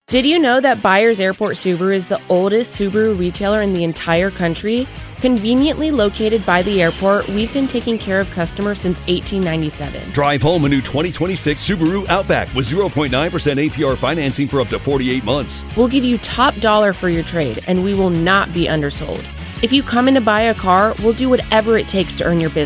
Did you know that Byers Airport Subaru is the oldest Subaru retailer in the entire country? Conveniently located by the airport, we've been taking care of customers since 1897. Drive home a new 2026 Subaru Outback with 0.9% APR financing for up to 48 months. We'll give you top dollar for your trade, and we will not be undersold. If you come in to buy a car, we'll do whatever it takes to earn your business.